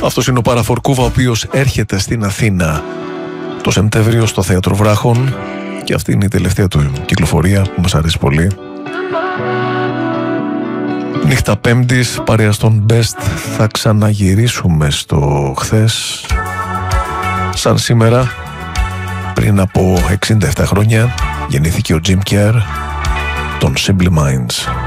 Αυτός είναι ο Παραφορκούβα, ο οποίος έρχεται στην Αθήνα το Σεπτέμβριο στο Θέατρο Βράχων και αυτή είναι η τελευταία του κυκλοφορία που μας αρέσει πολύ. Νύχτα Πέμπτης, παρέα στον Best, θα ξαναγυρίσουμε στο χθες. Σαν σήμερα, πριν από 67 χρόνια, γεννήθηκε ο Jim Kerr των Simple Minds.